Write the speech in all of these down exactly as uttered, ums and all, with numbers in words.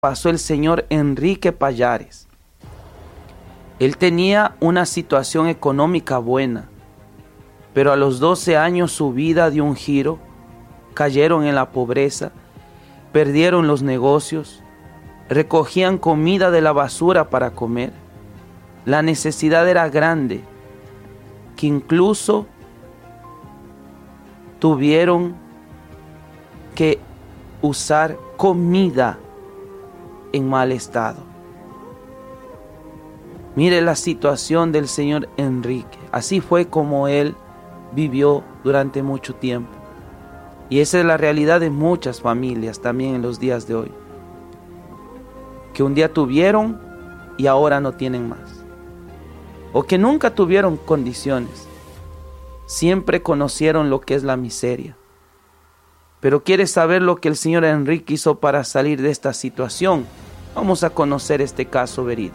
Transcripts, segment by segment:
pasó el señor Enrique Pallares. Él tenía una situación económica buena, pero a los doce años su vida dio un giro, cayeron en la pobreza, perdieron los negocios, recogían comida de la basura para comer. La necesidad era grande, que incluso tuvieron que usar comida en mal estado. Mire la situación del señor Enrique. Así fue como él vivió durante mucho tiempo. Y esa es la realidad de muchas familias también en los días de hoy, que un día tuvieron y ahora no tienen más, o que nunca tuvieron condiciones, siempre conocieron lo que es la miseria. Pero ¿quieres saber lo que el señor Enrique hizo para salir de esta situación? Vamos a conocer este caso verídico.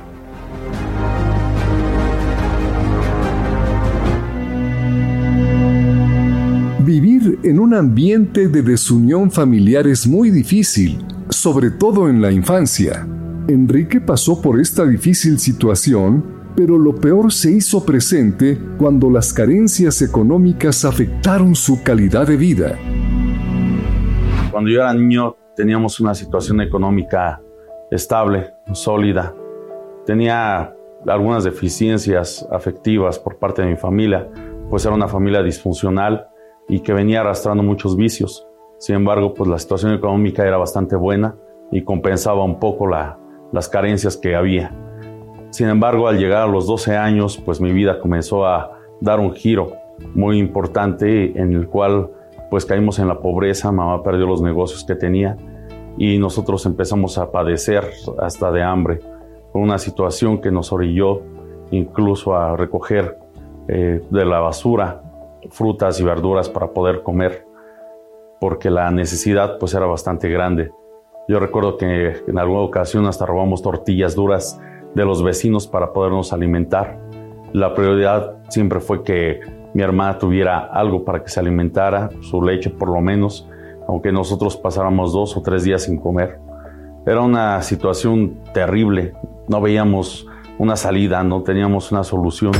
Vivir en un ambiente de desunión familiar es muy difícil, sobre todo en la infancia. Enrique pasó por esta difícil situación, pero lo peor se hizo presente cuando las carencias económicas afectaron su calidad de vida. Cuando yo era niño teníamos una situación económica estable, sólida. Tenía algunas deficiencias afectivas por parte de mi familia, pues era una familia disfuncional y que venía arrastrando muchos vicios. Sin embargo, pues la situación económica era bastante buena y compensaba un poco la, las carencias que había. Sin embargo, al llegar a los doce años, pues mi vida comenzó a dar un giro muy importante en el cual pues caímos en la pobreza. Mamá perdió los negocios que tenía y nosotros empezamos a padecer hasta de hambre, con una situación que nos orilló incluso a recoger eh, de la basura frutas y verduras para poder comer, porque la necesidad pues era bastante grande. Yo recuerdo que en alguna ocasión hasta robamos tortillas duras de los vecinos para podernos alimentar. La prioridad siempre fue que mi hermana tuviera algo para que se alimentara, su leche por lo menos, aunque nosotros pasáramos dos o tres días sin comer. Era una situación terrible, no veíamos una salida, no teníamos una solución.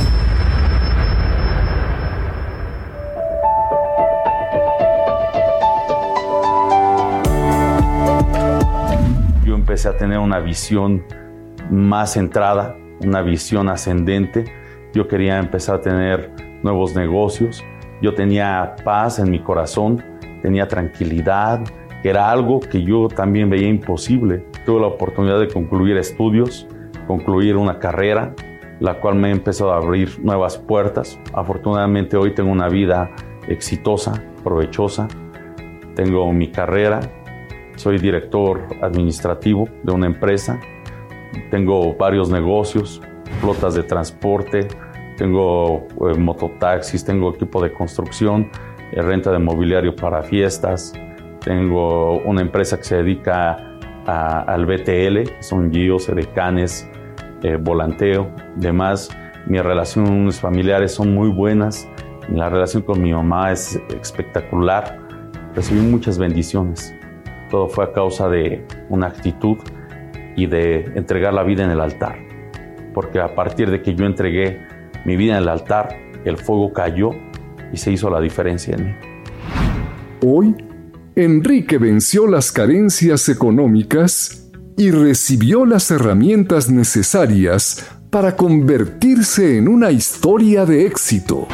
Yo empecé a tener una visión más centrada, una visión ascendente. Yo quería empezar a tener nuevos negocios. Yo tenía paz en mi corazón, tenía tranquilidad, que era algo que yo también veía imposible. Tuve la oportunidad de concluir estudios, concluir una carrera, la cual me ha empezado a abrir nuevas puertas. Afortunadamente hoy tengo una vida exitosa, provechosa. Tengo mi carrera, soy director administrativo de una empresa, tengo varios negocios, flotas de transporte, tengo eh, mototaxis, tengo equipo de construcción, eh, renta de mobiliario para fiestas, tengo una empresa que se dedica a, al B T L, que son guíos, edecanes, eh, volanteo, demás. Mis relaciones familiares son muy buenas, la relación con mi mamá es espectacular, recibí muchas bendiciones. Todo fue a causa de una actitud y de entregar la vida en el altar, porque a partir de que yo entregué mi vida en el altar, el fuego cayó y se hizo la diferencia en mí. Hoy, Enrique venció las carencias económicas y recibió las herramientas necesarias para convertirse en una historia de éxito.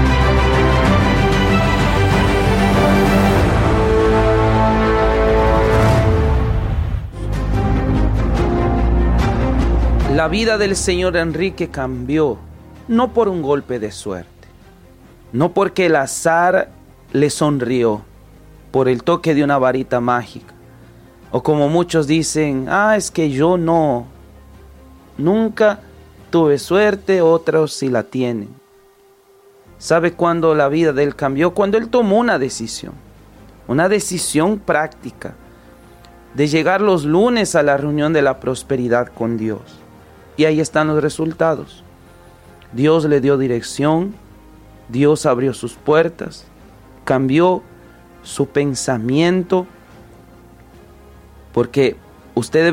La vida del señor Enrique cambió, no por un golpe de suerte, no porque el azar le sonrió, por el toque de una varita mágica, o como muchos dicen, ah, es que yo no, nunca tuve suerte, otros sí la tienen. ¿Sabe cuándo la vida de él cambió? Cuando él tomó una decisión, una decisión práctica, de llegar los lunes a la reunión de la prosperidad con Dios. Y ahí están los resultados. Dios le dio dirección, Dios abrió sus puertas, cambió su pensamiento, porque usted